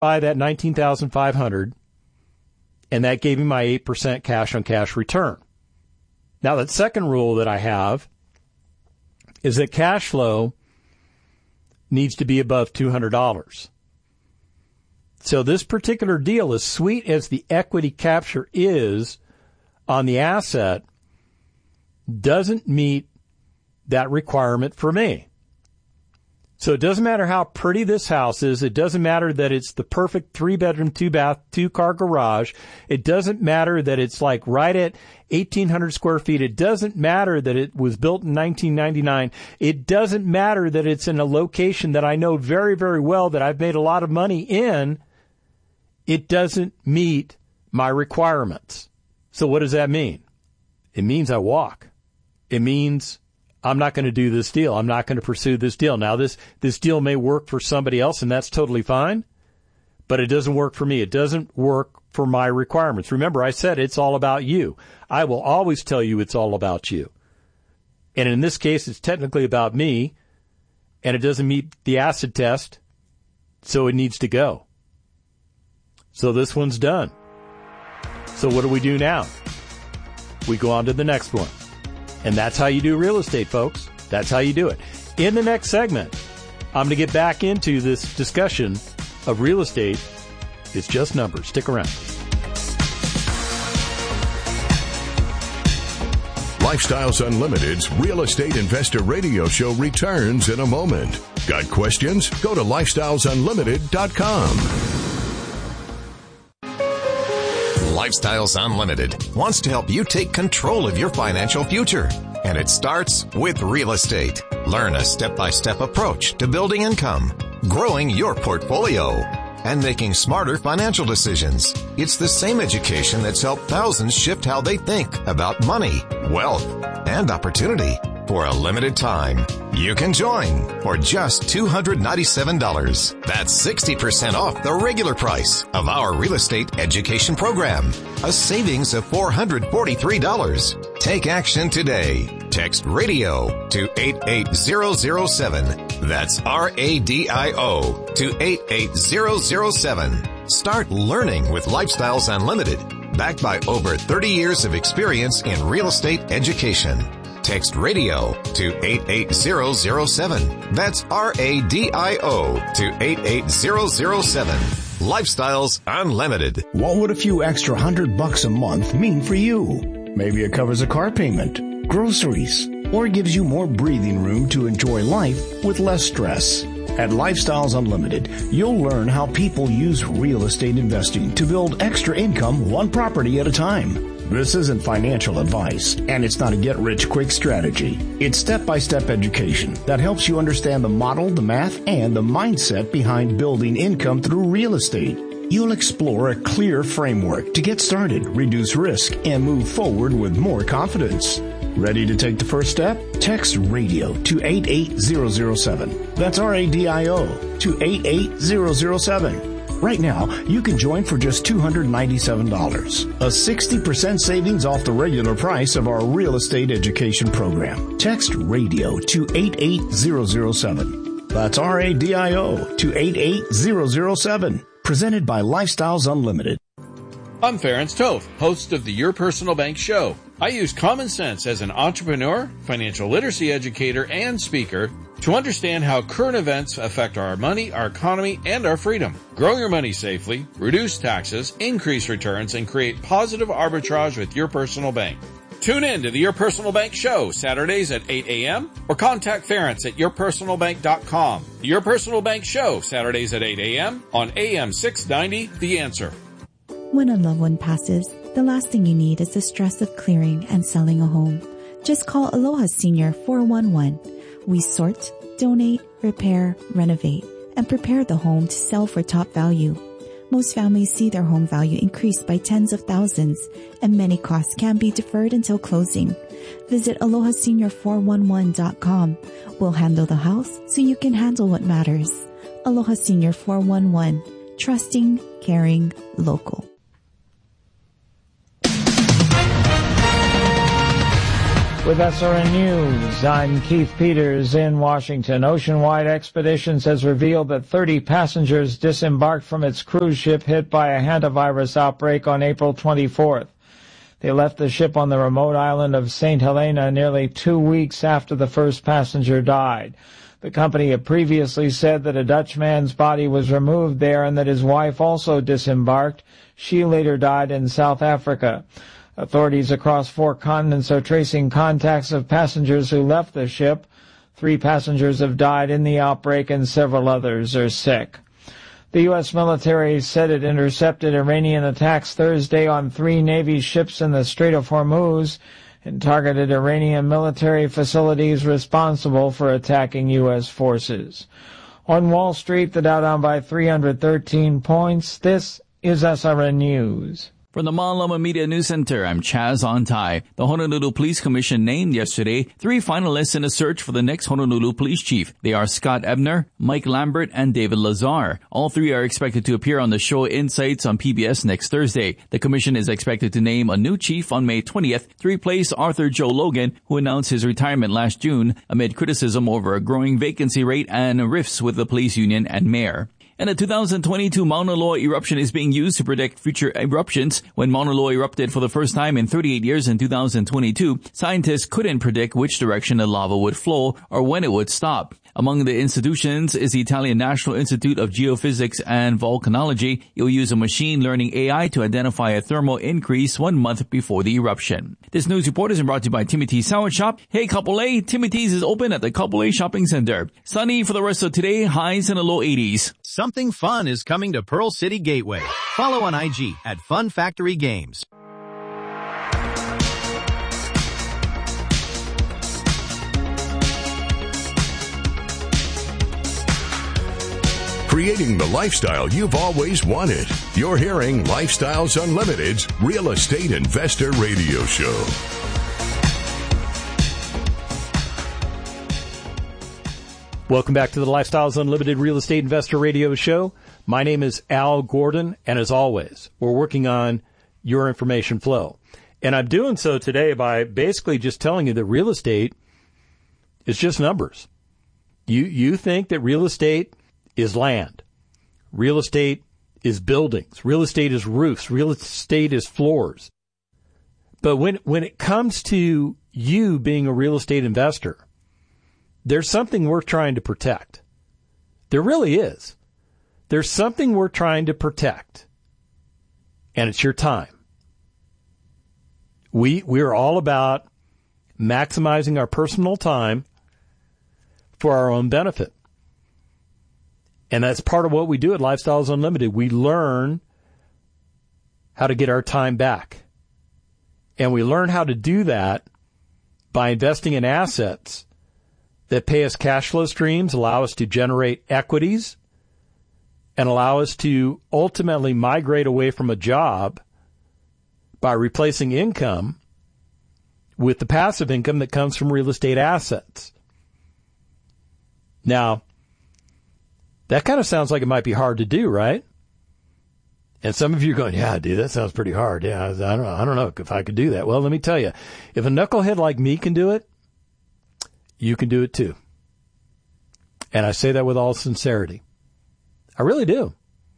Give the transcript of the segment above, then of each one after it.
buy that $19,500, and that gave me my 8% cash-on-cash return. Now, that second rule that I have is that cash flow needs to be above $200. So this particular deal, as sweet as the equity capture is on the asset, doesn't meet that requirement for me. So it doesn't matter how pretty this house is. It doesn't matter that it's the perfect 3-bedroom, 2-bath, 2-car garage. It doesn't matter that it's like right at 1,800 square feet. It doesn't matter that it was built in 1999. It doesn't matter that it's in a location that I know very, very well, that I've made a lot of money in. It doesn't meet my requirements. So what does that mean? It means I walk. It means I'm not going to do this deal. I'm not going to pursue this deal. Now, this deal may work for somebody else, and that's totally fine, but it doesn't work for me. It doesn't work for my requirements. Remember, I said it's all about you. I will always tell you it's all about you. And in this case, it's technically about me, and it doesn't meet the acid test, so it needs to go. So this one's done. So what do we do now? We go on to the next one. And that's how you do real estate, folks. That's how you do it. In the next segment, I'm going to get back into this discussion of real estate. It's just numbers. Stick around. Lifestyles Unlimited's Real Estate Investor Radio Show returns in a moment. Got questions? Go to lifestylesunlimited.com. Lifestyles Unlimited wants to help you take control of your financial future. And it starts with real estate. Learn a step-by-step approach to building income, growing your portfolio, and making smarter financial decisions. It's the same education that's helped thousands shift how they think about money, wealth, and opportunity. For a limited time, you can join for just $297. That's 60% off the regular price of our real estate education program. A savings of $443. Take action today. Text RADIO to 88007. That's RADIO to 88007. Start learning with Lifestyles Unlimited, backed by over 30 years of experience in real estate education. Text RADIO to 88007. That's RADIO to 88007. Lifestyles Unlimited. What would a few extra $100 a month mean for you? Maybe it covers a car payment, groceries, or gives you more breathing room to enjoy life with less stress. At Lifestyles Unlimited, you'll learn how people use real estate investing to build extra income one property at a time. This isn't financial advice, and it's not a get-rich-quick strategy. It's step-by-step education that helps you understand the model, the math, and the mindset behind building income through real estate. You'll explore a clear framework to get started, reduce risk, and move forward with more confidence. Ready to take the first step? Text RADIO to 88007. That's RADIO to 88007. Right now, you can join for just $297, a 60% savings off the regular price of our real estate education program. Text RADIO to 88007. That's RADIO to 88007. Presented by Lifestyles Unlimited. I'm Ferenc Toth, host of the Your Personal Bank Show. I use common sense as an entrepreneur, financial literacy educator, and speaker to understand how current events affect our money, our economy, and our freedom. Grow your money safely, reduce taxes, increase returns, and create positive arbitrage with your personal bank. Tune in to the Your Personal Bank Show, Saturdays at 8 a.m. or contact Ferenc at yourpersonalbank.com. The Your Personal Bank Show, Saturdays at 8 a.m. on AM 690, The Answer. When a loved one passes, the last thing you need is the stress of clearing and selling a home. Just call Aloha Senior 411. We sort, donate, repair, renovate, and prepare the home to sell for top value. Most families see their home value increase by tens of thousands, and many costs can be deferred until closing. Visit AlohaSenior411.com. We'll handle the house so you can handle what matters. Aloha Senior 411. Trusting, caring, local. With SRN News, I'm Keith Peters in Washington. Oceanwide Expeditions has revealed that 30 passengers disembarked from its cruise ship hit by a hantavirus outbreak on April 24th. They left the ship on the remote island of St. Helena nearly 2 weeks after the first passenger died. The company had previously said that a Dutch man's body was removed there and that his wife also disembarked. She later died in South Africa. Authorities across 4 continents are tracing contacts of passengers who left the ship. 3 passengers have died in the outbreak and several others are sick. The U.S. military said it intercepted Iranian attacks Thursday on 3 Navy ships in the Strait of Hormuz and targeted Iranian military facilities responsible for attacking U.S. forces. On Wall Street, the Dow down by 313 points. This is SRN News. From the Malama Media News Center, I'm Chaz Ontai. The Honolulu Police Commission named yesterday 3 finalists in a search for the next Honolulu Police Chief. They are Scott Ebner, Mike Lambert, and David Lazar. All 3 are expected to appear on the show Insights on PBS next Thursday. The commission is expected to name a new chief on May 20th to replace Arthur Joe Logan, who announced his retirement last June amid criticism over a growing vacancy rate and rifts with the police union and mayor. And the 2022 Mauna Loa eruption is being used to predict future eruptions. When Mauna Loa erupted for the first time in 38 years in 2022, scientists couldn't predict which direction the lava would flow or when it would stop. Among the institutions is the Italian National Institute of Geophysics and Volcanology. It will use a machine learning AI to identify a thermal increase 1 month before the eruption. This news report is brought to you by Timothy's Sandwich Shop. Hey, Kapolei, Timothy's is open at the Kapolei Shopping Center. Sunny for the rest of today, highs in the low 80s. Something fun is coming to Pearl City Gateway. Follow on IG at Fun Factory Games. Creating the lifestyle you've always wanted. You're hearing Lifestyles Unlimited's Real Estate Investor Radio Show. Welcome back to the Lifestyles Unlimited Real Estate Investor Radio Show. My name is Al Gordon, and as always, we're working on your information flow. And I'm doing so today by basically just telling you that real estate is just numbers. You think that real estate is land. Real estate is buildings. Real estate is roofs. Real estate is floors. But when it comes to you being a real estate investor, there's something we're trying to protect. There really is. There's something we're trying to protect, and it's your time. We're all about maximizing our personal time for our own benefit. And that's part of what we do at Lifestyles Unlimited. We learn how to get our time back. And we learn how to do that by investing in assets that pay us cash flow streams, allow us to generate equities, and allow us to ultimately migrate away from a job by replacing income with the passive income that comes from real estate assets. Now, that kind of sounds like it might be hard to do, right? And some of you are going, yeah, dude, that sounds pretty hard. Yeah, I don't know if I could do that. Well, let me tell you, if a knucklehead like me can do it, you can do it too. And I say that with all sincerity. I really do.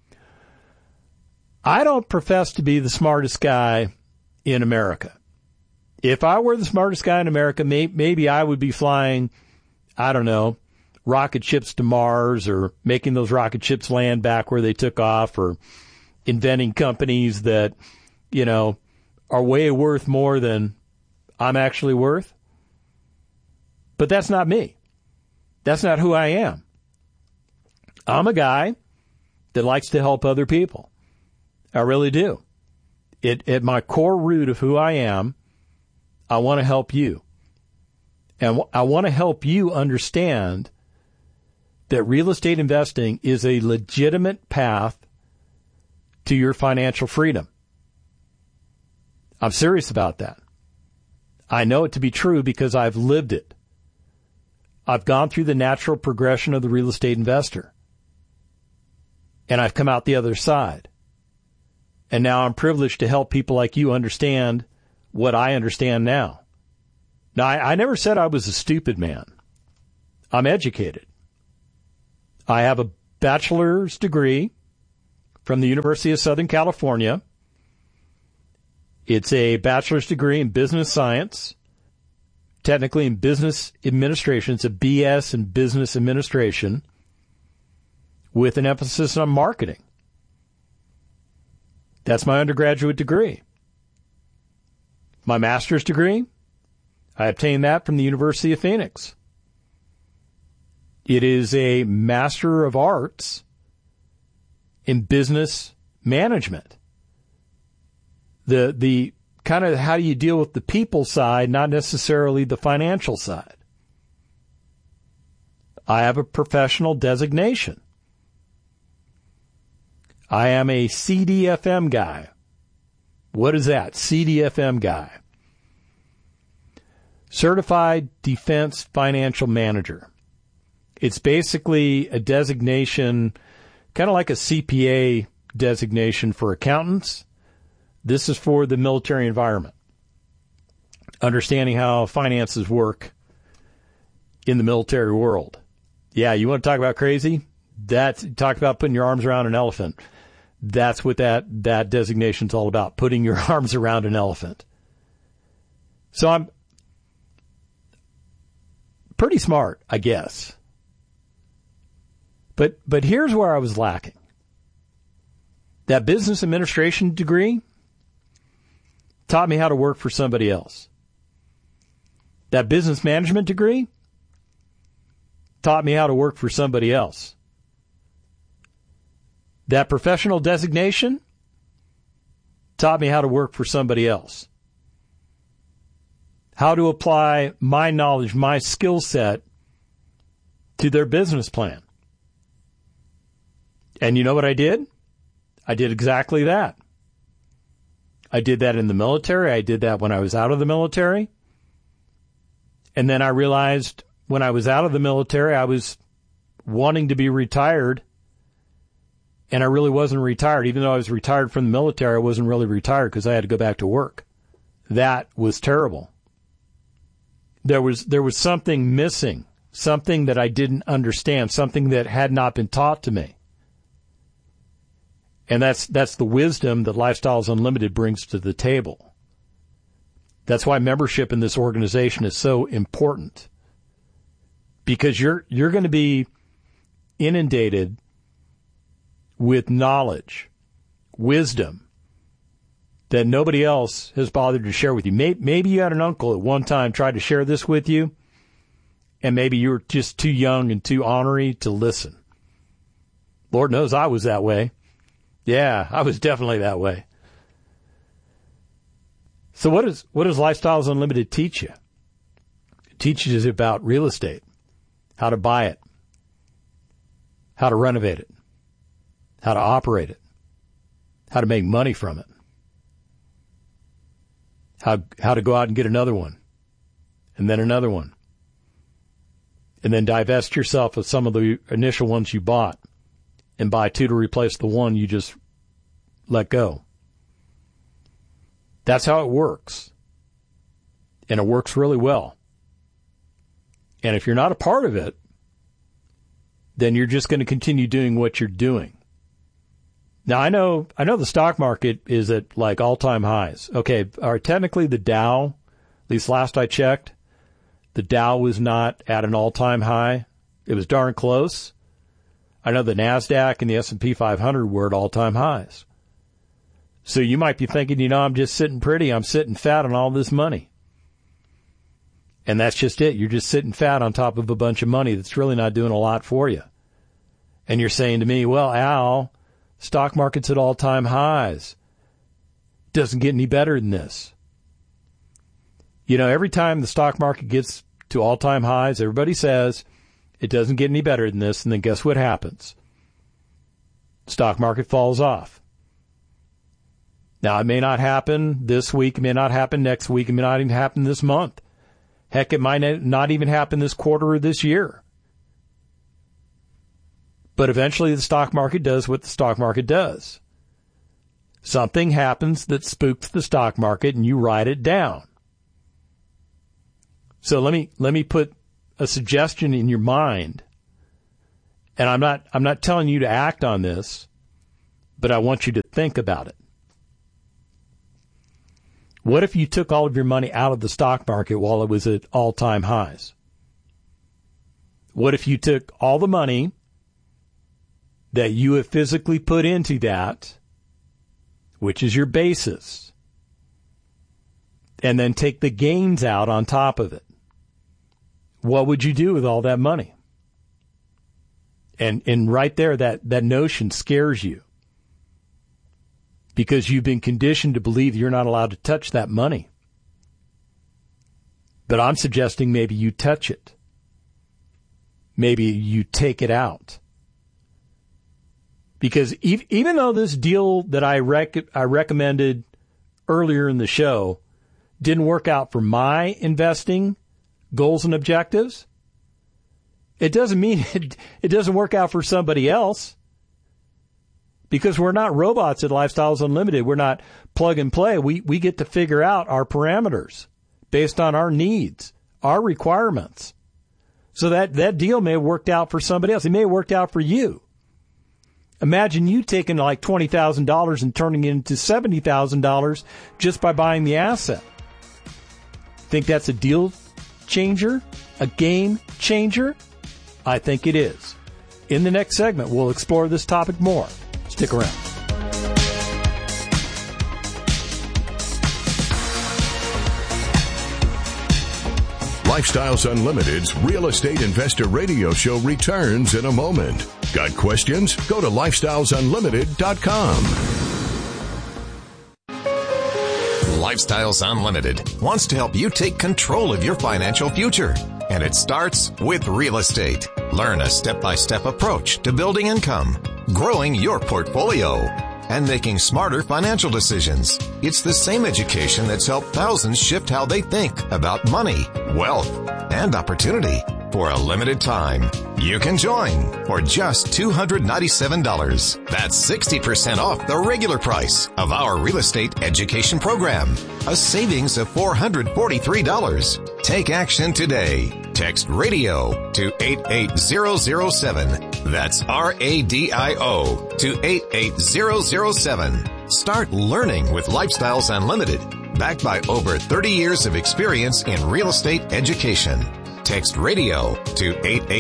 I don't profess to be the smartest guy in America. If I were the smartest guy in America, maybe I would be flying, I don't know, rocket ships to Mars, or making those rocket ships land back where they took off, or inventing companies that, you know, are way worth more than I'm actually worth. But that's not me. That's not who I am. I'm a guy that likes to help other people. I really do. At my core root of who I am, I want to help you. And I want to help you understand that real estate investing is a legitimate path to your financial freedom. I'm serious about that. I know it to be true because I've lived it. I've gone through the natural progression of the real estate investor. And I've come out the other side. And now I'm privileged to help people like you understand what I understand now. Now, I never said I was a stupid man. I'm educated. I have a bachelor's degree from the University of Southern California. It's a bachelor's degree in business science, technically in business administration. It's a BS in business administration with an emphasis on marketing. That's my undergraduate degree. My master's degree, I obtained that from the University of Phoenix. It is a Master of Arts in business management. The kind of how do you deal with the people side, not necessarily the financial side. I have a professional designation. I am a CDFM guy. What is that? CDFM guy. Certified Defense Financial Manager. It's basically a designation, kind of like a CPA designation for accountants. This is for the military environment. Understanding how finances work in the military world. Yeah, you want to talk about crazy? Talk about putting your arms around an elephant. That's what that designation's all about, putting your arms around an elephant. So I'm pretty smart, I guess. But here's where I was lacking. That business administration degree taught me how to work for somebody else. That business management degree taught me how to work for somebody else. That professional designation taught me how to work for somebody else. How to apply my knowledge, my skill set to their business plan. And you know what I did? I did exactly that. I did that in the military. I did that when I was out of the military. And then I realized when I was out of the military, I was wanting to be retired. And I really wasn't retired. Even though I was retired from the military, I wasn't really retired because I had to go back to work. That was terrible. There was something missing, something that I didn't understand, something that had not been taught to me. And that's the wisdom that Lifestyles Unlimited brings to the table. That's why membership in this organization is so important. Because you're going to be inundated with knowledge, wisdom that nobody else has bothered to share with you. Maybe you had an uncle at one time tried to share this with you, and maybe you were just too young and too ornery to listen. Lord knows I was that way. Yeah, I was definitely that way. So what does Lifestyles Unlimited teach you? It teaches you about real estate, how to buy it, how to renovate it, how to operate it, how to make money from it, how to go out and get another one, and then another one, and then divest yourself of some of the initial ones you bought and buy two to replace the one you just let go. That's how it works. And it works really well. And if you're not a part of it, then you're just going to continue doing what you're doing. Now, I know the stock market is at like all-time highs. Okay, technically the Dow, at least last I checked, the Dow was not at an all-time high. It was darn close. I know the NASDAQ and the S&P 500 were at all-time highs. So you might be thinking, I'm just sitting pretty. I'm sitting fat on all this money. And that's just it. You're just sitting fat on top of a bunch of money that's really not doing a lot for you. And you're saying to me, well, Al, stock market's at all-time highs. Doesn't get any better than this. Every time the stock market gets to all-time highs, everybody says it doesn't get any better than this. And then guess what happens? Stock market falls off. Now, it may not happen this week. It may not happen next week. It may not even happen this month. Heck, it might not even happen this quarter or this year. But eventually the stock market does what the stock market does. Something happens that spooks the stock market and you write it down. So let me put a suggestion in your mind. And I'm not telling you to act on this, but I want you to think about it. What if you took all of your money out of the stock market while it was at all-time highs? What if you took all the money that you have physically put into that, which is your basis, and then take the gains out on top of it? What would you do with all that money? And right there, that notion scares you because you've been conditioned to believe you're not allowed to touch that money. But I'm suggesting maybe you touch it. Maybe you take it out. Because even though this deal that I recommended earlier in the show didn't work out for my investing goals and objectives, it doesn't mean it doesn't work out for somebody else. Because we're not robots at Lifestyles Unlimited. We're not plug and play. We get to figure out our parameters based on our needs, our requirements. So that deal may have worked out for somebody else. It may have worked out for you. Imagine you taking like $20,000 and turning it into $70,000 just by buying the asset. Think that's a deal changer? A game changer? I think it is. In the next segment, we'll explore this topic more. Stick around. Lifestyles Unlimited's Real Estate Investor Radio Show returns in a moment. Got questions? Go to lifestylesunlimited.com. Lifestyles Unlimited wants to help you take control of your financial future. And it starts with real estate. Learn a step-by-step approach to building income, growing your portfolio, and making smarter financial decisions. It's the same education that's helped thousands shift how they think about money, wealth, and opportunity. For a limited time, you can join for just $297. That's 60% off the regular price of our real estate education program. A savings of $443. Take action today. Text radio to 88007. That's RADIO to 88007. Start learning with Lifestyles Unlimited, backed by over 30 years of experience in real estate education. Text radio to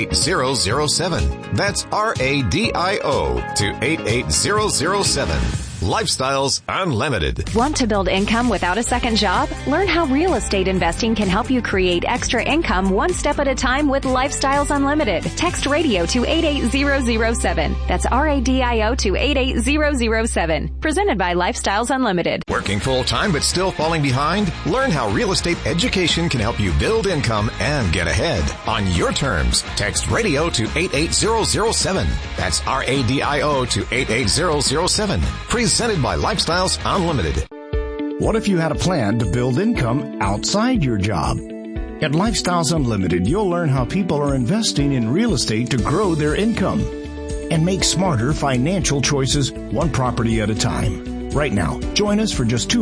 88007. That's RADIO to 88007. Lifestyles Unlimited. Want to build income without a second job? Learn how real estate investing can help you create extra income one step at a time with Lifestyles Unlimited. Text radio to 88007. That's RADIO to 88007. Presented by Lifestyles Unlimited. Working full-time but still falling behind? Learn how real estate education can help you build income and get ahead. On your terms, text radio to 88007. That's RADIO to 88007. Presented by Lifestyles Unlimited. What if you had a plan to build income outside your job? At Lifestyles Unlimited, you'll learn how people are investing in real estate to grow their income and make smarter financial choices one property at a time. Right now, join us for just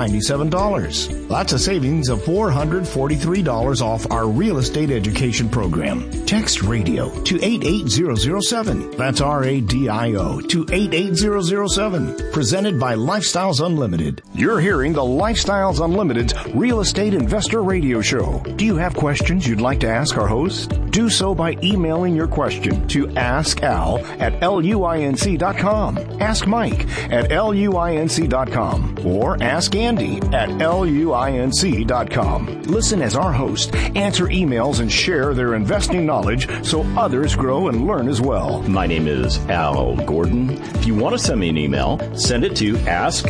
$297. That's a savings of $443 off our real estate education program. Text radio to 88007. That's RADIO to 88007. Presented by Lifestyles Unlimited. You're hearing the Lifestyles Unlimited's Real Estate Investor Radio Show. Do you have questions you'd like to ask our host? Do so by emailing your question to askal@luinc.com. Ask Mike at luinc.com. Or ask Andy at luinc.com. Listen as our hosts answer emails and share their investing knowledge so others grow and learn as well. My name is Al Gordon. If you want to send me an email, send it to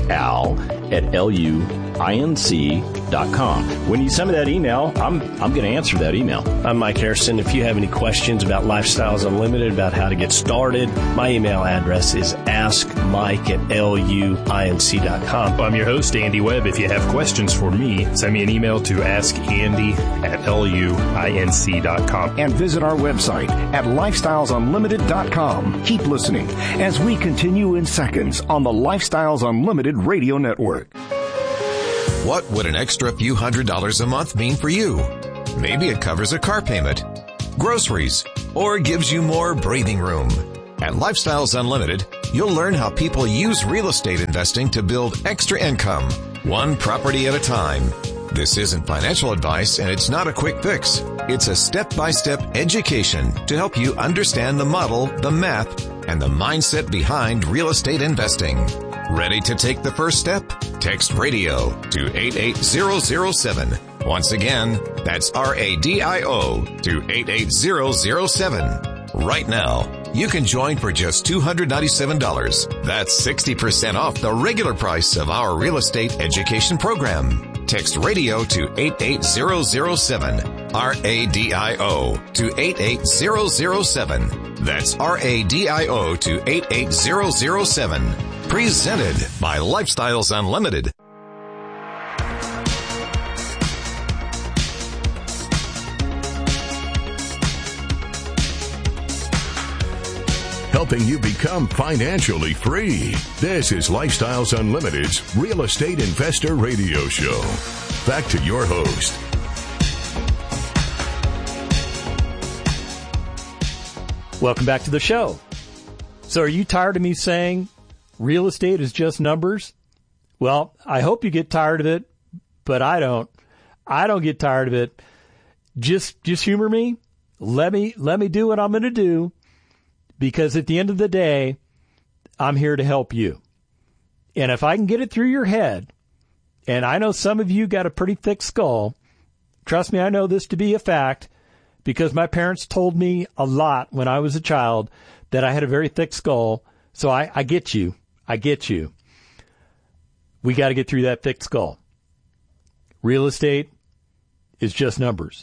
askal@luinc.com. When you send me that email, I'm going to answer that email. I'm Mike Harrison. If you have any questions about Lifestyles Unlimited, about how to get started, my email address is askmike@luinc.com. I'm your host, Andy Webb. If you have questions for me, send me an email to askandy@luinc.com. And visit our website at lifestylesunlimited.com. Keep listening as we continue in seconds on the Lifestyles Unlimited Radio Network. What would an extra few $100s a month mean for you? Maybe it covers a car payment, groceries, or gives you more breathing room. At Lifestyles Unlimited, you'll learn how people use real estate investing to build extra income, one property at a time. This isn't financial advice, and it's not a quick fix. It's a step-by-step education to help you understand the model, the math, and the mindset behind real estate investing. Ready to take the first step? Text RADIO to 88007. Once again, that's RADIO to 88007. Right now, you can join for just $297. That's 60% off the regular price of our real estate education program. Text RADIO to 88007. RADIO to 88007. That's RADIO to 88007. Presented by Lifestyles Unlimited. Helping you become financially free. This is Lifestyles Unlimited's Real Estate Investor Radio Show. Back to your host. Welcome back to the show. So are you tired of me saying real estate is just numbers? Well, I hope you get tired of it, but I don't. I don't get tired of it. Just humor me. Let me do what I'm going to do. Because at the end of the day, I'm here to help you. And if I can get it through your head, and I know some of you got a pretty thick skull, trust me, I know this to be a fact, because my parents told me a lot when I was a child that I had a very thick skull. So I get you. I get you. We got to get through that thick skull. Real estate is just numbers.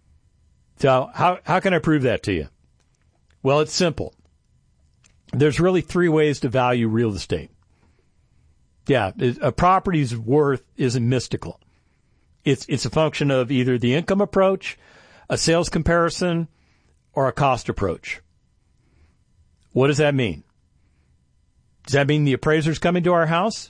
So how can I prove that to you? Well, it's simple. There's really three ways to value real estate. Yeah, a property's worth isn't mystical. It's a function of either the income approach, a sales comparison, or a cost approach. What does that mean? Does that mean the appraiser's coming to our house?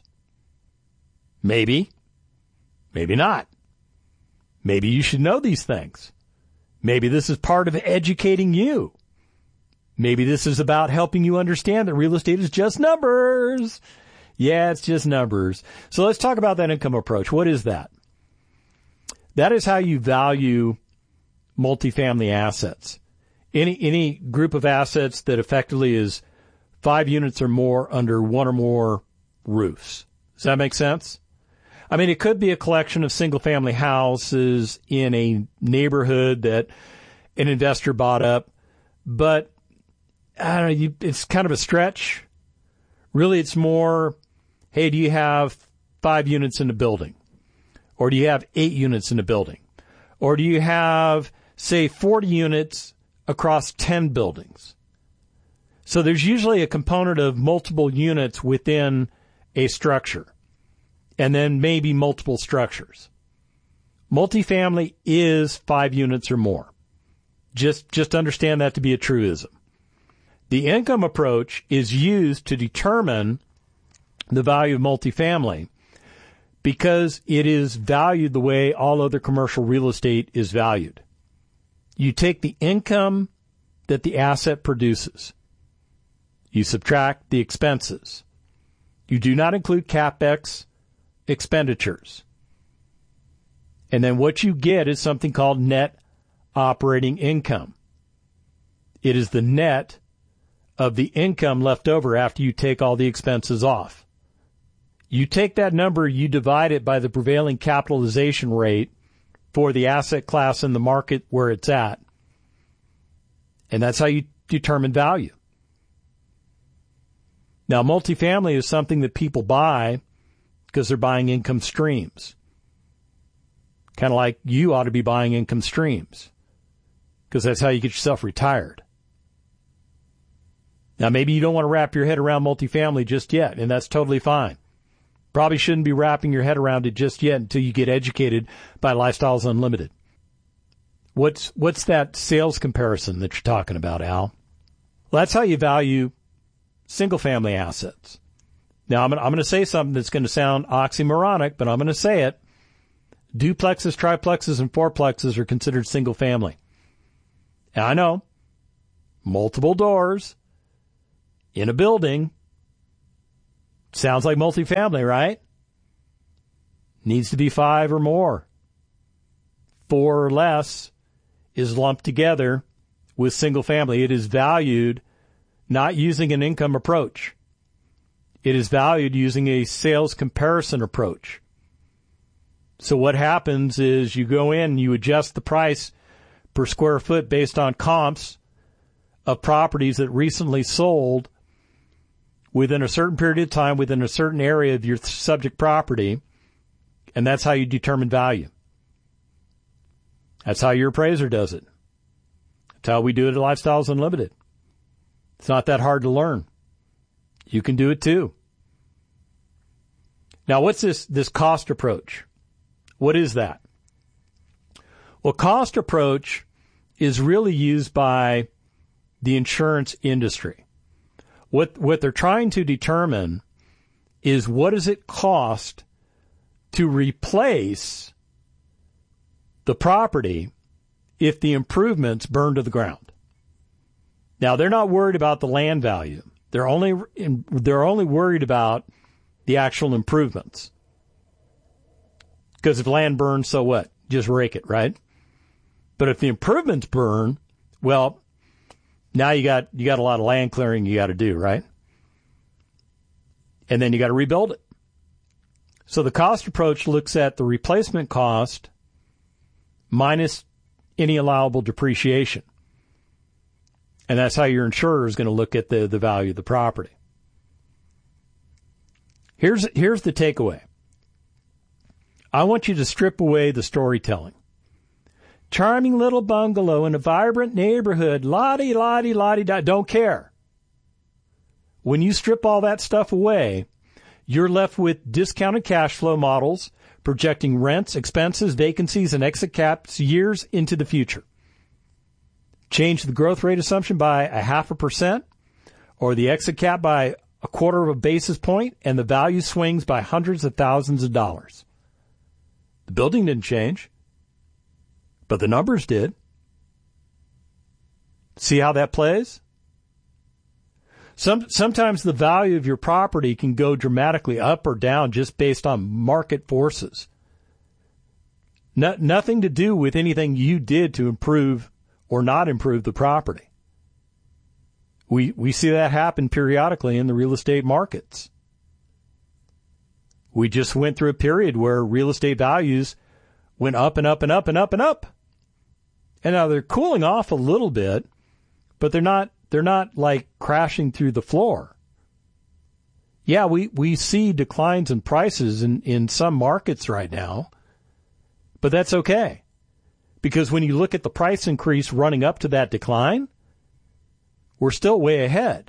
Maybe. Maybe not. Maybe you should know these things. Maybe this is part of educating you. Maybe this is about helping you understand that real estate is just numbers. Yeah, it's just numbers. So let's talk about that income approach. What is that? That is how you value multifamily assets. Any group of assets that effectively is 5 units or more under one or more roofs. Does that make sense? I mean, it could be a collection of single-family houses in a neighborhood that an investor bought up, but I don't know, it's kind of a stretch. Really, it's more, hey, do you have 5 units in the building? Or do you have 8 units in the building? Or do you have, say, 40 units across 10 buildings? So there's usually a component of multiple units within a structure, and then maybe multiple structures. Multifamily is 5 units or more. Just understand that to be a truism. The income approach is used to determine the value of multifamily because it is valued the way all other commercial real estate is valued. You take the income that the asset produces. You subtract the expenses. You do not include CapEx expenditures. And then what you get is something called net operating income. It is the net of the income left over after you take all the expenses off. You take that number, you divide it by the prevailing capitalization rate for the asset class in the market where it's at. And that's how you determine value. Now, multifamily is something that people buy because they're buying income streams. Kind of like you ought to be buying income streams because that's how you get yourself retired. Now, maybe you don't want to wrap your head around multifamily just yet, and that's totally fine. Probably shouldn't be wrapping your head around it just yet until you get educated by Lifestyles Unlimited. What's that sales comparison that you're talking about, Al? Well, that's how you value single-family assets. Now, I'm going to say something that's going to sound oxymoronic, but I'm going to say it. duplexes, triplexes, and fourplexes are considered single family. And I know, multiple doors in a building sounds like multifamily, right? Needs to be 5 or more. 4 or less is lumped together with single family. It is valued not using an income approach. It is valued using a sales comparison approach. So what happens is you go in and you adjust the price per square foot based on comps of properties that recently sold within a certain period of time, within a certain area of your subject property, and that's how you determine value. That's how your appraiser does it. That's how we do it at Lifestyles Unlimited. It's not that hard to learn. You can do it too. Now, what's this cost approach? What is that? Well, cost approach is really used by the insurance industry. What they're trying to determine is what does it cost to replace the property if the improvements burn to the ground. Now, they're not worried about the land value. They're only worried about the actual improvements. Because if land burns, so what? Just rake it, right? But if the improvements burn, well, now you got a lot of land clearing you got to do, right? And then you got to rebuild it. So the cost approach looks at the replacement cost minus any allowable depreciation. And that's how your insurer is going to look at the value of the property. Here's the takeaway. I want you to strip away the storytelling. Charming little bungalow in a vibrant neighborhood, la-di-la-di-la-di-da, don't care. When you strip all that stuff away, you're left with discounted cash flow models projecting rents, expenses, vacancies, and exit caps years into the future. Change the growth rate assumption by 0.5% or the exit cap by 0.25 basis point, and the value swings by hundreds of thousands of dollars. The building didn't change, but the numbers did. See how that plays? Sometimes the value of your property can go dramatically up or down just based on market forces. Nothing to do with anything you did to improve or not improve the property. We see that happen periodically in the real estate markets. We just went through a period where real estate values went up and up and up and up and up. And now they're cooling off a little bit, but they're not like crashing through the floor. Yeah, we see declines in prices in some markets right now, but that's okay. Because when you look at the price increase running up to that decline, we're still way ahead.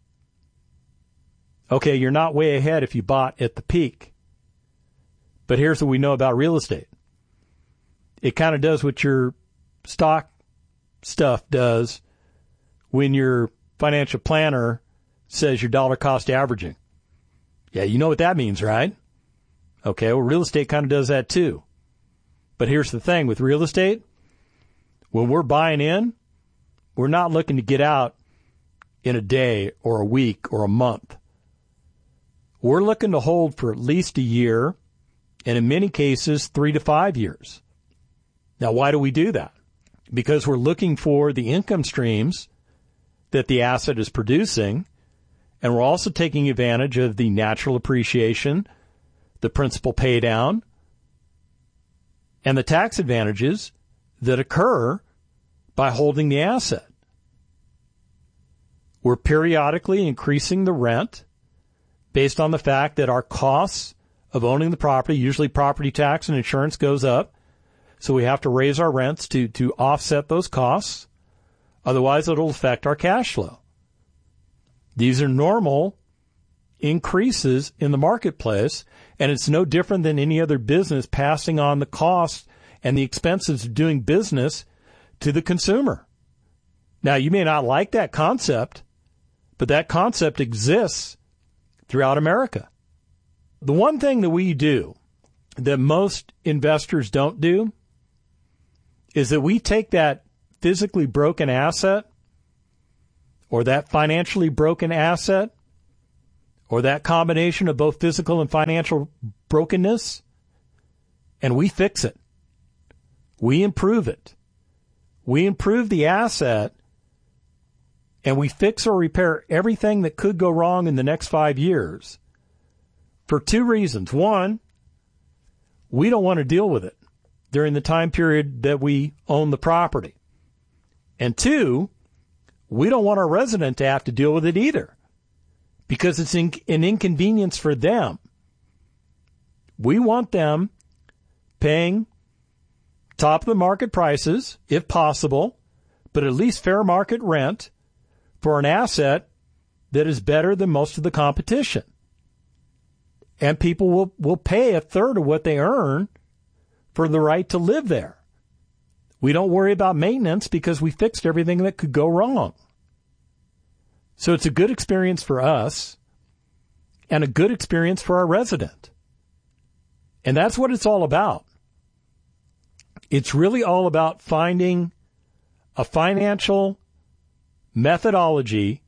Okay, you're not way ahead if you bought at the peak. But here's what we know about real estate. It kind of does what your stock stuff does when your financial planner says your dollar cost averaging. Yeah, you know what that means, right? Okay, well, real estate kind of does that too. But here's the thing with real estate. When we're buying in, we're not looking to get out in a day or a week or a month. We're looking to hold for at least a year, and in many cases, 3 to 5 years. Now, why do we do that? Because we're looking for the income streams that the asset is producing, and we're also taking advantage of the natural appreciation, the principal pay down, and the tax advantages that occur by holding the asset. We're periodically increasing the rent based on the fact that our costs of owning the property, usually property tax and insurance, goes up. So we have to raise our rents to offset those costs. Otherwise, it'll affect our cash flow. These are normal increases in the marketplace, and it's no different than any other business passing on the costs and the expenses of doing business to the consumer. Now, you may not like that concept, but that concept exists throughout America. The one thing that we do that most investors don't do is that we take that physically broken asset or that financially broken asset or that combination of both physical and financial brokenness, and we fix it. We improve it. We improve the asset, and we fix or repair everything that could go wrong in the next 5 years for two reasons. One, we don't want to deal with it during the time period that we own the property. And two, we don't want our resident to have to deal with it either, because it's an inconvenience for them. We want them paying top of the market prices, if possible, but at least fair market rent for an asset that is better than most of the competition. And people will pay a third of what they earn for the right to live there. We don't worry about maintenance because we fixed everything that could go wrong. So it's a good experience for us and a good experience for our resident. And that's what it's all about. It's really all about finding a financial methodology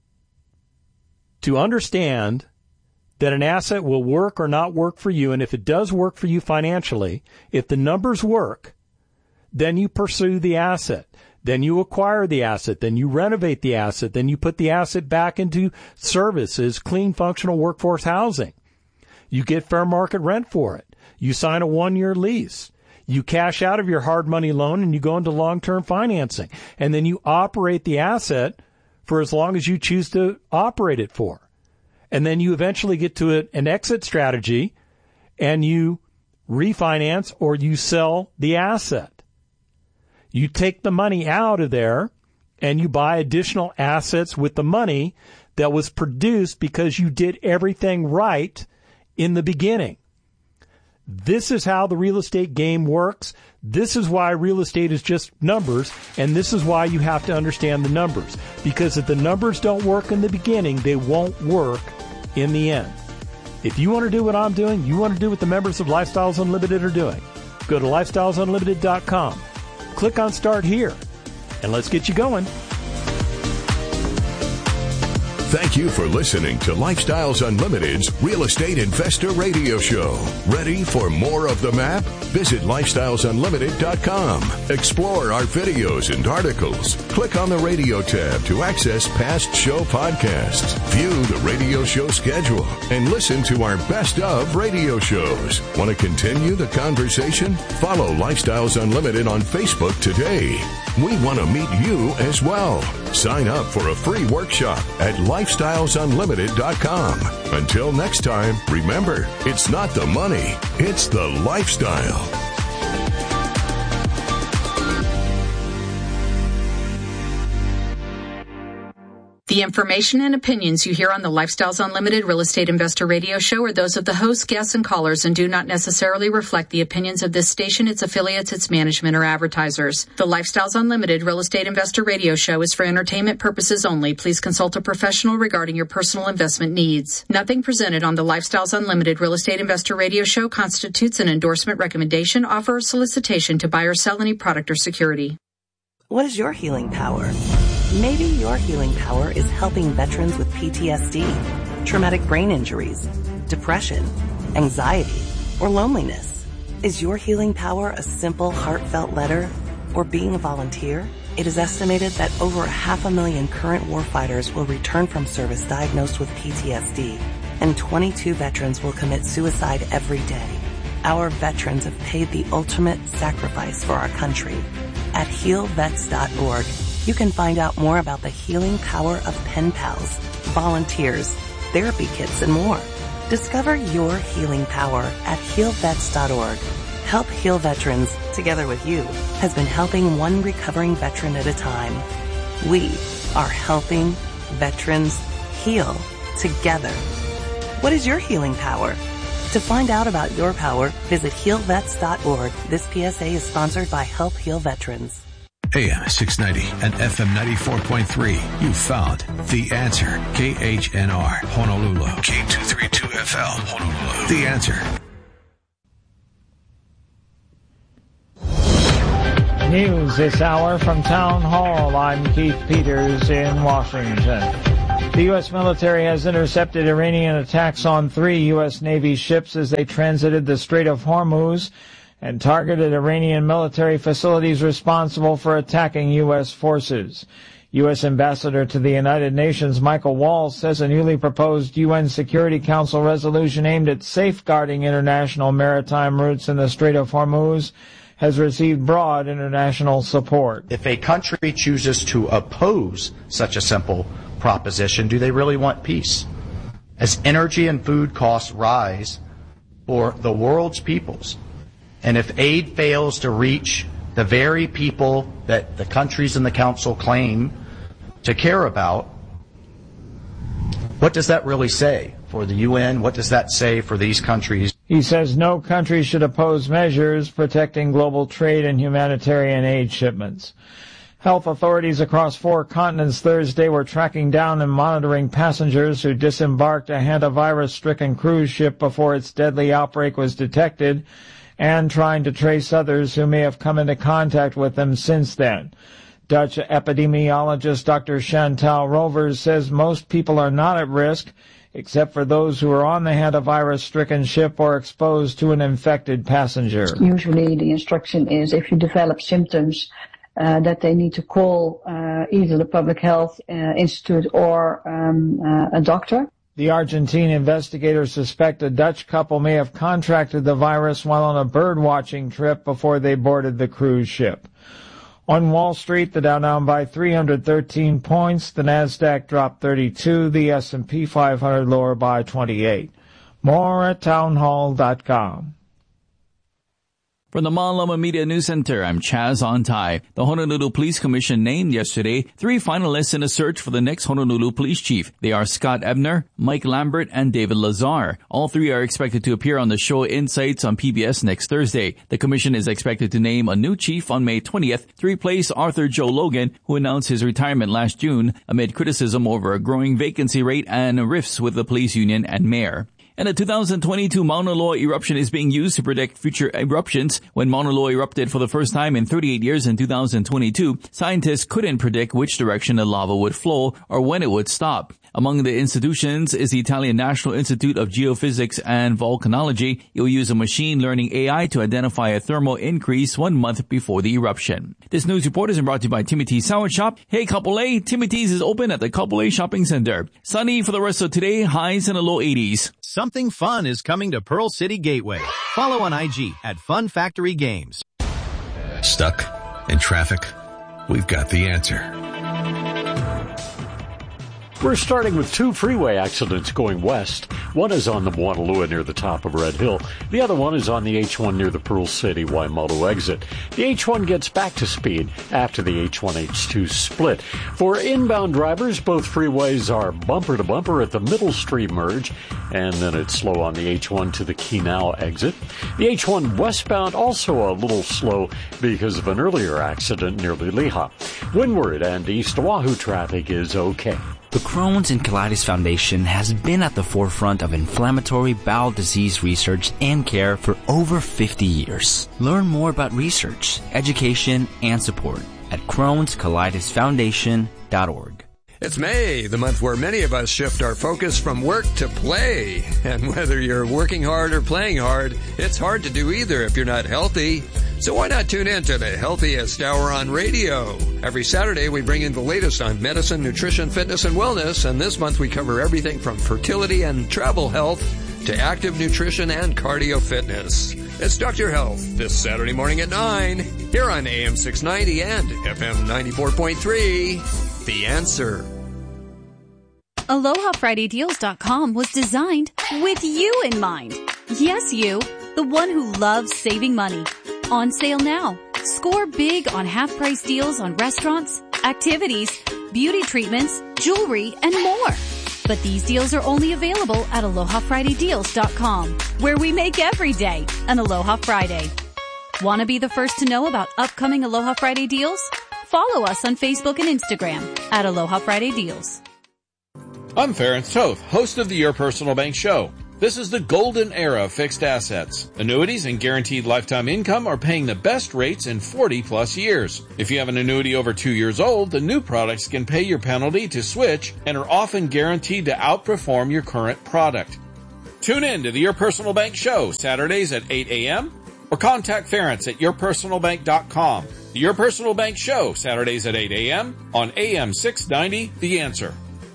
to understand that an asset will work or not work for you. And if it does work for you financially, if the numbers work, then you pursue the asset. Then you acquire the asset. Then you renovate the asset. Then you put the asset back into service as clean, functional workforce housing. You get fair market rent for it. You sign a 1-year lease. You cash out of your hard money loan and you go into long-term financing. And then you operate the asset for as long as you choose to operate it for. And then you eventually get to an exit strategy and you refinance or you sell the asset. You take the money out of there and you buy additional assets with the money that was produced because you did everything right in the beginning. This is how the real estate game works. This is why real estate is just numbers, and this is why you have to understand the numbers. Because if the numbers don't work in the beginning, they won't work in the end. If you want to do what I'm doing, you want to do what the members of Lifestyles Unlimited are doing, go to lifestylesunlimited.com. Click on Start Here, and let's get you going. Thank you for listening to Lifestyles Unlimited's Real Estate Investor Radio Show. Ready for more of the map? Visit lifestylesunlimited.com. Explore our videos and articles. Click on the radio tab to access past show podcasts. View the radio show schedule and listen to our best of radio shows. Want to continue the conversation? Follow Lifestyles Unlimited on Facebook today. We want to meet you as well. Sign up for a free workshop at lifestylesunlimited.com. Until next time, remember, it's not the money, it's the lifestyle. The information and opinions you hear on the Lifestyles Unlimited Real Estate Investor Radio Show are those of the hosts, guests, and callers and do not necessarily reflect the opinions of this station, its affiliates, its management, or advertisers. The Lifestyles Unlimited Real Estate Investor Radio Show is for entertainment purposes only. Please consult a professional regarding your personal investment needs. Nothing presented on the Lifestyles Unlimited Real Estate Investor Radio Show constitutes an endorsement, recommendation, offer, or solicitation to buy or sell any product or security. What is your healing power? Maybe your healing power is helping veterans with PTSD, traumatic brain injuries, depression, anxiety, or loneliness. Is your healing power a simple, heartfelt letter or being a volunteer? It is estimated that over 500,000 current warfighters will return from service diagnosed with PTSD, and 22 veterans will commit suicide every day. Our veterans have paid the ultimate sacrifice for our country. At healvets.org, you can find out more about the healing power of pen pals, volunteers, therapy kits, and more. Discover your healing power at healvets.org. Help Heal Veterans, together with you, has been helping one recovering veteran at a time. We are helping veterans heal together. What is your healing power? To find out about your power, visit healvets.org. This PSA is sponsored by Help Heal Veterans. AM 690 and FM 94.3. You found The Answer. KHNR, Honolulu. K232FL, Honolulu. The Answer. News this hour from Town Hall. I'm Keith Peters in Washington. The U.S. military has intercepted Iranian attacks on 3 U.S. Navy ships as they transited the Strait of Hormuz and targeted Iranian military facilities responsible for attacking U.S. forces. U.S. Ambassador to the United Nations Michael Waltz says a newly proposed UN Security Council resolution aimed at safeguarding international maritime routes in the Strait of Hormuz has received broad international support. If a country chooses to oppose such a simple proposition, do they really want peace? As energy and food costs rise for the world's peoples, and if aid fails to reach the very people that the countries in the Council claim to care about, what does that really say for the UN? What does that say for these countries? He says no country should oppose measures protecting global trade and humanitarian aid shipments. Health authorities across 4 continents Thursday were tracking down and monitoring passengers who disembarked a hantavirus-stricken cruise ship before its deadly outbreak was detected, and trying to trace others who may have come into contact with them since then. Dutch epidemiologist Dr. Chantal Rovers says most people are not at risk, except for those who are on the hantavirus-stricken ship or exposed to an infected passenger. Usually the instruction is if you develop symptoms that they need to call either the Public Health Institute or a doctor. The Argentine investigators suspect a Dutch couple may have contracted the virus while on a bird-watching trip before they boarded the cruise ship. On Wall Street, the Dow down by 313 points, the Nasdaq dropped 32, the S&P 500 lower by 28. More at townhall.com. From the Malama Media News Center, I'm Chaz Ontai. The Honolulu Police Commission named yesterday 3 finalists in a search for the next Honolulu Police Chief. They are Scott Ebner, Mike Lambert, and David Lazar. All 3 are expected to appear on the show Insights on PBS next Thursday. The commission is expected to name a new chief on May 20th to replace Arthur Joe Logan, who announced his retirement last June amid criticism over a growing vacancy rate and rifts with the police union and mayor. And the 2022 Mauna Loa eruption is being used to predict future eruptions. When Mauna Loa erupted for the first time in 38 years in 2022, scientists couldn't predict which direction the lava would flow or when it would stop. Among the institutions is the Italian National Institute of Geophysics and Volcanology. It will use a machine learning AI to identify a thermal increase 1 month before the eruption. This news report is brought to you by Timothy's Sour Shop. Hey, Kapolei, Timothy's is open at the Kapolei Shopping Center. Sunny for the rest of today, highs in the low 80s. Something fun is coming to Pearl City Gateway. Follow on IG at Fun Factory Games. Stuck in traffic? We've got the answer. We're starting with 2 freeway accidents going west. One is on the Moanalua near the top of Red Hill. The other one is on the H1 near the Pearl City Waimoto exit. The H1 gets back to speed after the H1-H2 split. For inbound drivers, both freeways are bumper to bumper at the Middle Street merge, and then it's slow on the H1 to the Kinau exit. The H1 westbound also a little slow because of an earlier accident near Liliha. Windward and East Oahu traffic is okay. The Crohn's and Colitis Foundation has been at the forefront of inflammatory bowel disease research and care for over 50 years. Learn more about research, education, and support at Crohn'sColitisFoundation.org. It's May, the month where many of us shift our focus from work to play. And whether you're working hard or playing hard, it's hard to do either if you're not healthy. So why not tune in to the Healthiest Hour on radio? Every Saturday we bring in the latest on medicine, nutrition, fitness, and wellness. And this month we cover everything from fertility and travel health to active nutrition and cardio fitness. It's Dr. Health this Saturday morning at 9 here on AM 690 and FM 94.3. The Answer. AlohaFridayDeals.com was designed with you in mind. Yes, you, the one who loves saving money. On sale now. Score big on half-price deals on restaurants, activities, beauty treatments, jewelry, and more. But these deals are only available at AlohaFridayDeals.com, where we make every day an Aloha Friday. Want to be the first to know about upcoming Aloha Friday deals? Follow us on Facebook and Instagram at Aloha Friday Deals. I'm Ferenc Toth, host of the Your Personal Bank Show. This is the golden era of fixed assets. Annuities and guaranteed lifetime income are paying the best rates in 40-plus years. If you have an annuity over 2 years old, the new products can pay your penalty to switch and are often guaranteed to outperform your current product. Tune in to the Your Personal Bank Show, Saturdays at 8 a.m., or contact Ference at yourpersonalbank.com. The Your Personal Bank Show, Saturdays at 8 a.m. on AM 690, The Answer.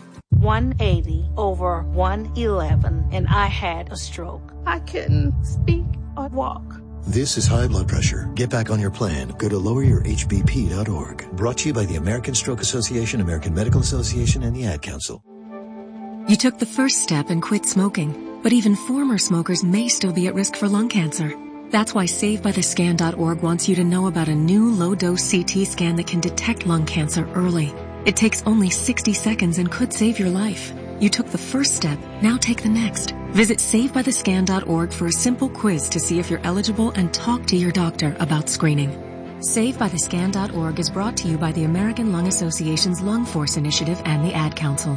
180 over 111, and I had a stroke. I couldn't speak or walk. This is high blood pressure. Get back on your plan. Go to loweryourhbp.org. Brought to you by the American Stroke Association, American Medical Association, and the Ad Council. You took the first step and quit smoking, but even former smokers may still be at risk for lung cancer. That's why SaveByTheScan.org wants you to know about a new low-dose CT scan that can detect lung cancer early. It takes only 60 seconds and could save your life. You took the first step, now take the next. Visit SaveByTheScan.org for a simple quiz to see if you're eligible and talk to your doctor about screening. SaveByTheScan.org is brought to you by the American Lung Association's Lung Force Initiative and the Ad Council.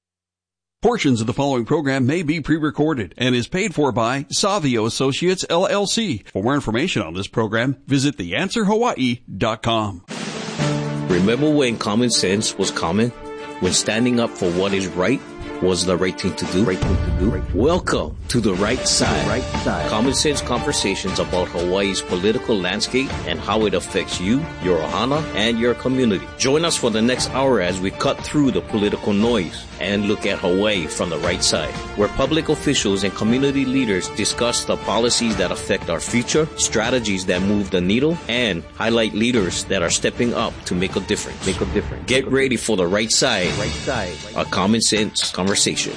Portions of the following program may be pre-recorded and is paid for by Savio Associates, LLC. For more information on this program, visit theanswerhawaii.com. Remember when common sense was common? When standing up for what is right was the right thing to do? Welcome to The Right Side. Common sense conversations about Hawaii's political landscape and how it affects you, your ohana, and your community. Join us for the next hour as we cut through the political noise and look at Hawaii from the right side, where public officials and community leaders discuss the policies that affect our future, strategies that move the needle, and highlight leaders that are stepping up to make a difference. Get ready for The Right Side, a common sense conversation.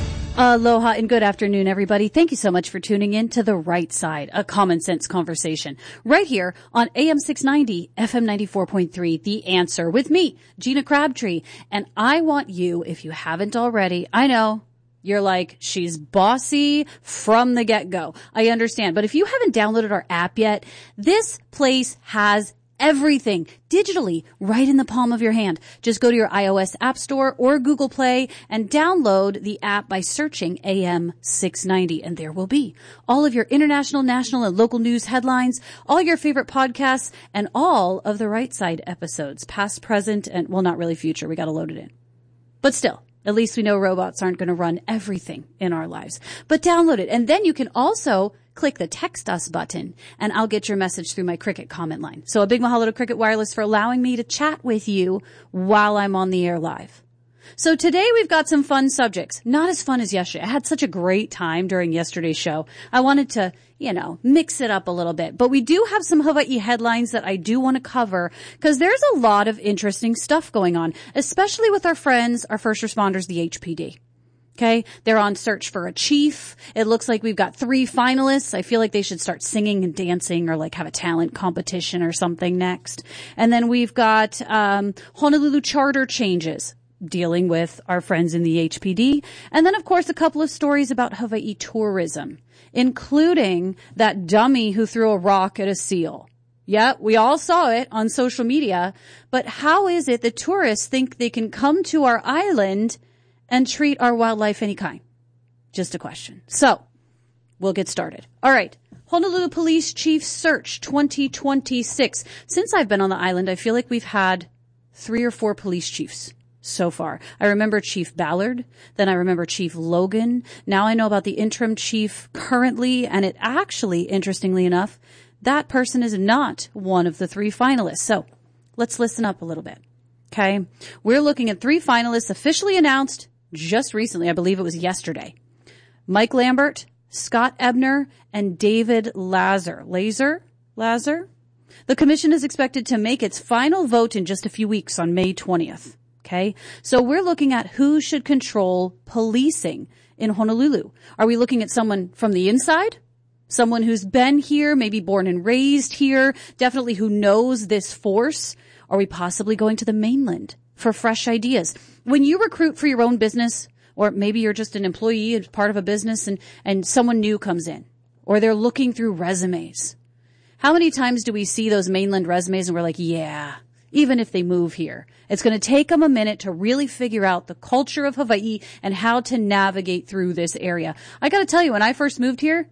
Aloha and good afternoon, everybody. Thank you so much for tuning in to The Right Side, a common sense conversation, right here on AM 690, FM 94.3, The Answer, with me, Gina Crabtree. And I want you, if you haven't already, I know, you're like, she's bossy from the get-go. I understand. But if you haven't downloaded our app yet, this place has everything digitally right in the palm of your hand. Just go to your iOS App Store or Google Play and download the app by searching AM 690. And there will be all of your international, national, and local news headlines, all your favorite podcasts, and all of the Right Side episodes, past, present, and, well, not really future. We got to load it in. But still, at least we know robots aren't going to run everything in our lives. But download it. And then you can also click the Text Us button, and I'll get your message through my Cricket comment line. So a big mahalo to Cricket Wireless for allowing me to chat with you while I'm on the air live. So today we've got some fun subjects. Not as fun as yesterday. I had such a great time during yesterday's show. I wanted to, mix it up a little bit. But we do have some Hawaii headlines that I do want to cover because there's a lot of interesting stuff going on, especially with our friends, our first responders, the HPD. Okay. They're on search for a chief. It looks like we've got 3 finalists. I feel like they should start singing and dancing or like have a talent competition or something next. And then we've got, Honolulu charter changes dealing with our friends in the HPD. And then, of course, a couple of stories about Hawaii tourism, including that dummy who threw a rock at a seal. Yeah, we all saw it on social media. But how is it that tourists think they can come to our island and treat our wildlife any kind? Just a question. So, we'll get started. All right. Honolulu Police Chief Search 2026. Since I've been on the island, I feel like we've had 3 or 4 police chiefs so far. I remember Chief Ballard. Then I remember Chief Logan. Now I know about the interim chief currently. And it actually, interestingly enough, that person is not one of the 3 finalists. So, let's listen up a little bit. Okay. We're looking at 3 finalists officially announced just recently. I believe it was yesterday. Mike Lambert, Scott Ebner, and David Lazar. The commission is expected to make its final vote in just a few weeks on May 20th. Okay. So we're looking at who should control policing in Honolulu. Are we looking at someone from the inside? Someone who's been here, maybe born and raised here, definitely who knows this force? Are we possibly going to the mainland for fresh ideas? When you recruit for your own business, or maybe you're just an employee as part of a business and someone new comes in, or they're looking through resumes. How many times do we see those mainland resumes and we're like, yeah, even if they move here. It's going to take them a minute to really figure out the culture of Hawaii and how to navigate through this area. I got to tell you, when I first moved here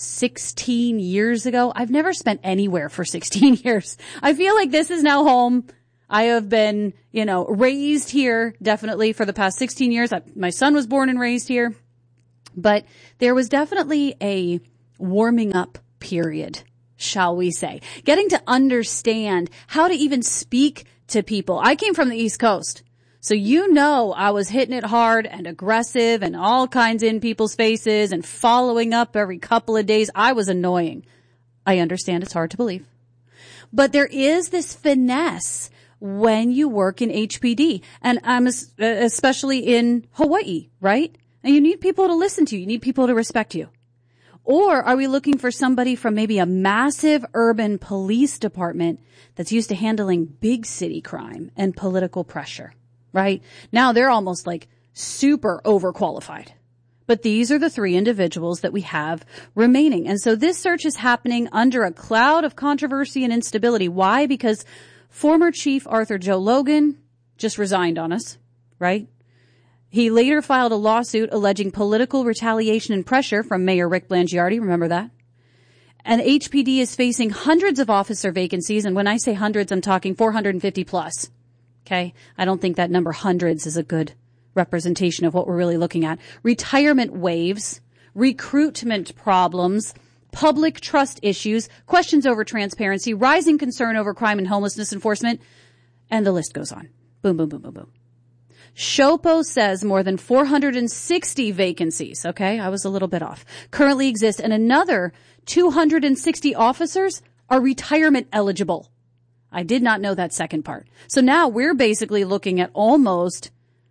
16 years ago, I've never spent anywhere for 16 years. I feel like this is now home. I have been, raised here definitely for the past 16 years. My son was born and raised here. But there was definitely a warming up period, shall we say. Getting to understand how to even speak to people. I came from the East Coast. So I was hitting it hard and aggressive and all kinds in people's faces and following up every couple of days. I was annoying. I understand it's hard to believe. But there is this finesse when you work in HPD, and I'm especially in Hawaii, right? And you need people to listen to you. You need people to respect you. Or are we looking for somebody from maybe a massive urban police department that's used to handling big city crime and political pressure, right? Now they're almost like super overqualified. But these are the three individuals that we have remaining. And so this search is happening under a cloud of controversy and instability. Why? Because former Chief Arthur Joe Logan just resigned on us, right? He later filed a lawsuit alleging political retaliation and pressure from Mayor Rick Blangiardi. Remember that? And HPD is facing hundreds of officer vacancies. And when I say hundreds, I'm talking 450 plus. Okay. I don't think that number hundreds is a good representation of what we're really looking at. Retirement waves, recruitment problems, public trust issues, questions over transparency, rising concern over crime and homelessness enforcement. And the list goes on. Boom, boom, boom, boom, boom. SHOPO says more than 460 vacancies, okay, I was a little bit off, currently exist, and another 260 officers are retirement eligible. I did not know that second part. So now we're basically looking at almost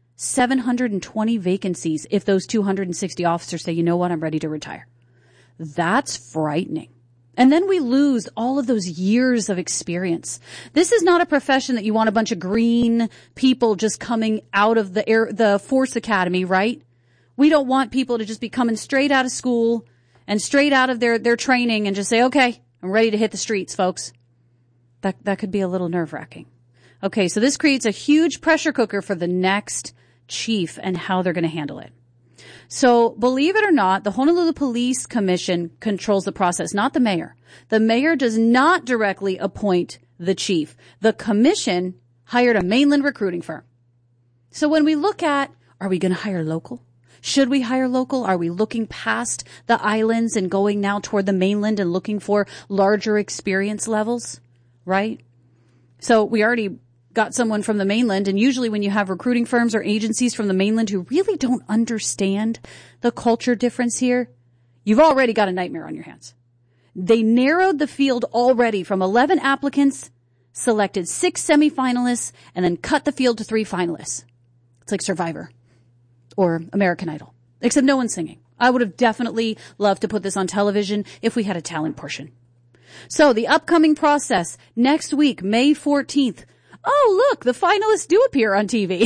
720 vacancies if those 260 officers say, you know what, I'm ready to retire. That's frightening. And then we lose all of those years of experience. This is not a profession that you want a bunch of green people just coming out of the Force Academy, right? We don't want people to just be coming straight out of school and straight out of their training and just say, okay, I'm ready to hit the streets, folks. That could be a little nerve-wracking. Okay, so this creates a huge pressure cooker for the next chief and how they're going to handle it. So believe it or not, the Honolulu Police Commission controls the process, not the mayor. The mayor does not directly appoint the chief. The commission hired a mainland recruiting firm. So when we look at, are we going to hire local? Should we hire local? Are we looking past the islands and going now toward the mainland and looking for larger experience levels? Right? So we already got someone from the mainland, and usually when you have recruiting firms or agencies from the mainland who really don't understand the culture difference here, you've already got a nightmare on your hands. They narrowed the field already from 11 applicants, selected 6 semifinalists, and then cut the field to 3 finalists. It's like Survivor or American Idol, except no one's singing. I would have definitely loved to put this on television if we had a talent portion. So the upcoming process next week, May 14th, oh, look, the finalists do appear on TV.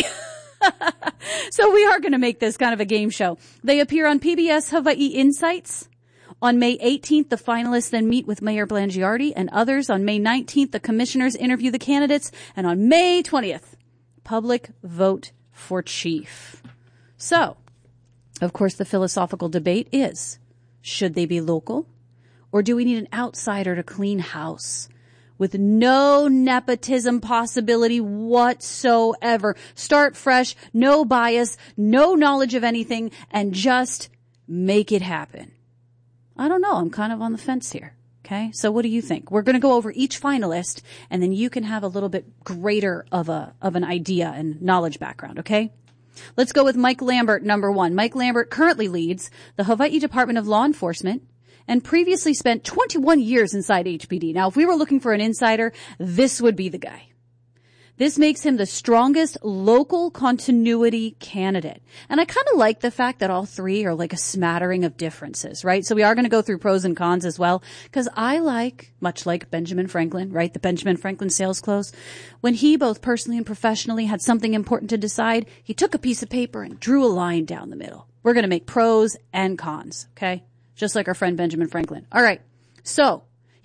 So we are going to make this kind of a game show. They appear on PBS Hawaii Insights. On May 18th, the finalists then meet with Mayor Blangiardi and others. On May 19th, the commissioners interview the candidates. And on May 20th, public vote for chief. So, of course, the philosophical debate is, should they be local? Or do we need an outsider to clean house? With no nepotism possibility whatsoever. Start fresh, no bias, no knowledge of anything, and just make it happen. I don't know. I'm kind of on the fence here. Okay. So what do you think? We're going to go over each finalist, and then you can have a little bit greater of an idea and knowledge background. Okay. Let's go with Mike Lambert, number 1. Mike Lambert currently leads the Hawaii Department of Law Enforcement and previously spent 21 years inside HPD. Now, if we were looking for an insider, this would be the guy. This makes him the strongest local continuity candidate. And I kind of like the fact that all three are like a smattering of differences, right? So we are going to go through pros and cons as well, because I like, much like Benjamin Franklin, right? The Benjamin Franklin sales close. When he both personally and professionally had something important to decide, he took a piece of paper and drew a line down the middle. We're going to make pros and cons, okay? Just like our friend Benjamin Franklin. All right. So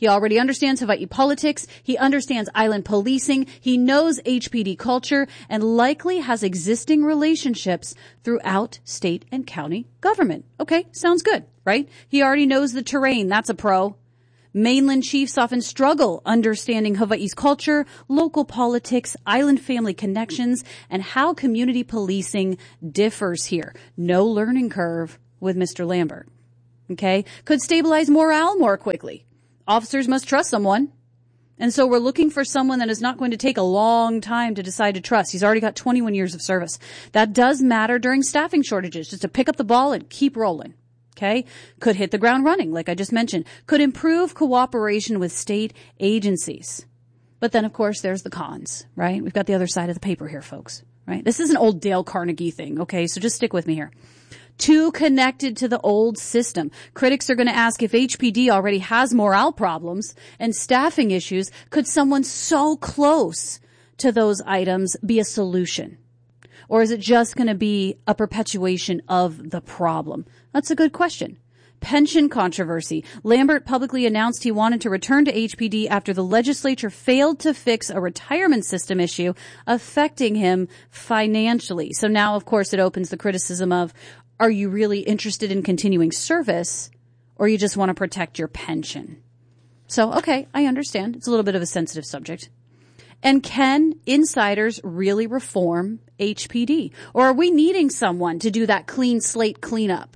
He already understands Hawaii politics. He understands island policing. He knows HPD culture and likely has existing relationships throughout state and county government. Okay, sounds good, right? He already knows the terrain. That's a pro. Mainland chiefs often struggle understanding Hawaii's culture, local politics, island family connections, and how community policing differs here. No learning curve with Mr. Lambert. Okay? Could stabilize morale more quickly. Officers must trust someone. And so we're looking for someone that is not going to take a long time to decide to trust. He's already got 21 years of service. That does matter during staffing shortages, just to pick up the ball and keep rolling. Okay. Could hit the ground running, like I just mentioned. Could improve cooperation with state agencies. But then, of course, there's the cons, right? We've got the other side of the paper here, folks, right? This is an old Dale Carnegie thing. Okay. So just stick with me here. Too connected to the old system. Critics are going to ask if HPD already has morale problems and staffing issues. Could someone so close to those items be a solution? Or is it just going to be a perpetuation of the problem? That's a good question. Pension controversy. Lambert publicly announced he wanted to return to HPD after the legislature failed to fix a retirement system issue affecting him financially. So now, of course, it opens the criticism of, are you really interested in continuing service, or you just want to protect your pension? So, okay, I understand. It's a little bit of a sensitive subject. And can insiders really reform HPD? Or are we needing someone to do that clean slate cleanup?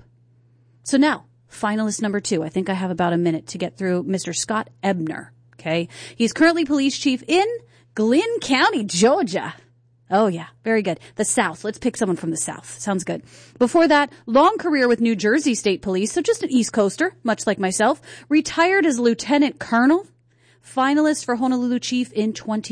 So now, finalist number 2. I think I have about a minute to get through Mr. Scott Ebner. Okay. He's currently police chief in Glynn County, Georgia. Oh, yeah. Very good. The South. Let's pick someone from the South. Sounds good. Before that, long career with New Jersey State Police. So just an East Coaster, much like myself. Retired as lieutenant colonel. Finalist for Honolulu Chief in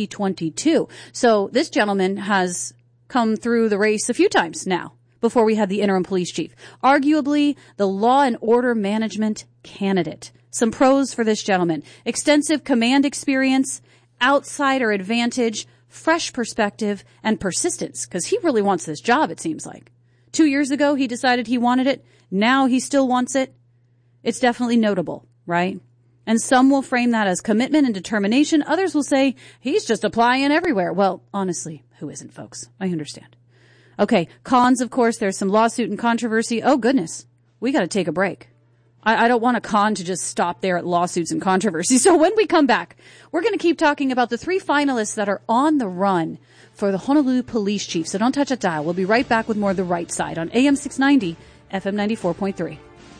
2022. So this gentleman has come through the race a few times now before we had the interim police chief. Arguably the law and order management candidate. Some pros for this gentleman. Extensive command experience, outsider advantage, fresh perspective, and persistence. Because he really wants this job, it seems like. 2 years ago, he decided he wanted it. Now he still wants it. It's definitely notable, right? And some will frame that as commitment and determination. Others will say, he's just applying everywhere. Well, honestly, who isn't, folks? I understand. Okay, cons, of course, there's some lawsuit and controversy. Oh, goodness. We got to take a break. I don't want a con to just stop there at lawsuits and controversy. So when we come back, we're going to keep talking about the 3 finalists that are on the run for the Honolulu Police Chief. So don't touch that dial. We'll be right back with more of The Right Side on AM 690, FM 94.3.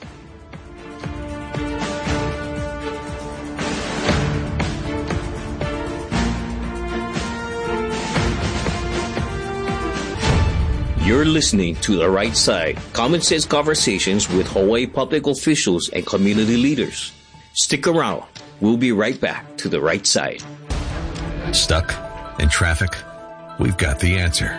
You're listening to The Right Side, common sense conversations with Hawaii public officials and community leaders. Stick around. We'll be right back to The Right Side. Stuck in traffic? We've got the answer.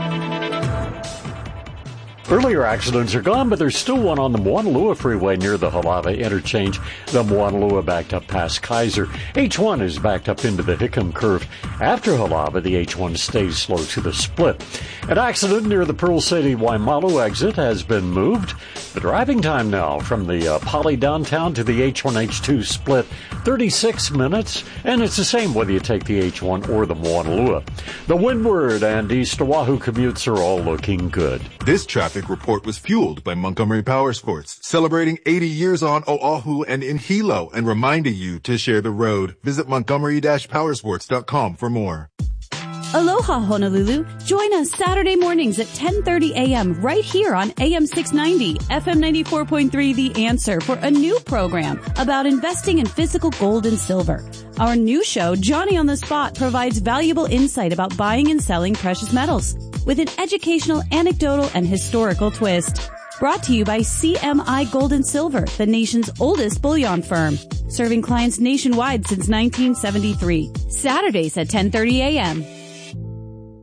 Earlier accidents are gone, but there's still one on the Moanalua Freeway near the Halava interchange. The Moanalua backed up past Kaiser. H1 is backed up into the Hickam curve. After Halava, the H1 stays slow to the split. An accident near the Pearl City Waimalu exit has been moved. The driving time now from the Poly downtown to the H1-H2 split, 36 minutes, and it's the same whether you take the H1 or the Moanalua. The Windward and East Oahu commutes are all looking good. This traffic report was fueled by Montgomery Power Sports, celebrating 80 years on Oahu and in Hilo and reminding you to share the road. Visit montgomery-powersports.com for more. Aloha, Honolulu. Join us Saturday mornings at 10:30 a.m. right here on AM 690, FM 94.3 The Answer for a new program about investing in physical gold and silver. Our new show, Johnny on the Spot, provides valuable insight about buying and selling precious metals with an educational, anecdotal, and historical twist. Brought to you by CMI Gold and Silver, the nation's oldest bullion firm, serving clients nationwide since 1973. Saturdays at 10:30 a.m.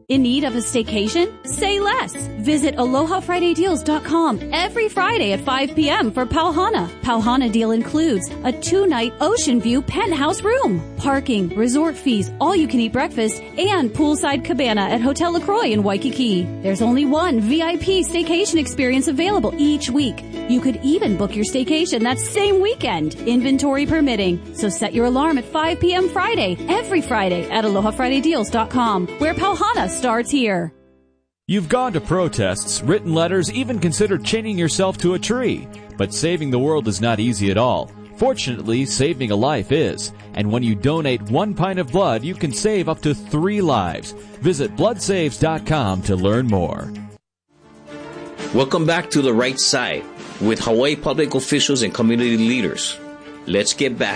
In need of a staycation? Say less. Visit AlohaFridayDeals.com every Friday at 5 p.m. for Pauhana. Pauhana deal includes a 2-night ocean view penthouse room, parking, resort fees, all-you-can-eat breakfast, and poolside cabana at Hotel LaCroix in Waikiki. There's only one VIP staycation experience available each week. You could even book your staycation that same weekend, inventory permitting. So set your alarm at 5 p.m. Friday, every Friday at AlohaFridayDeals.com, where Pauhana starts here. You've gone to protests, written letters, even considered chaining yourself to a tree. But saving the world is not easy at all. Fortunately, saving a life is. And when you donate 1 pint of blood, you can save up to 3 lives. Visit bloodsaves.com to learn more. Welcome back to The Right Side with Hawaii public officials and community leaders. Let's get back